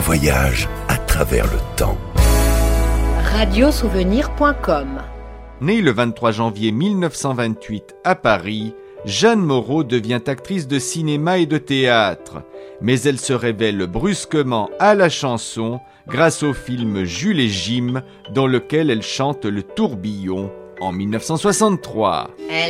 voyage à travers le temps. Radiosouvenir.com. Née le 23 janvier 1928 à Paris, Jeanne Moreau devient actrice de cinéma et de théâtre. Mais elle se révèle brusquement à la chanson grâce au film Jules et Jim, dans lequel elle chante le tourbillon en 1963.